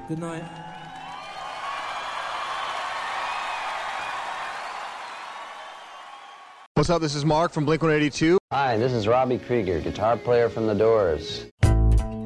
Good night. What's up? This is Mark from Blink-182. Hi, this is Robbie Krieger, guitar player from The Doors.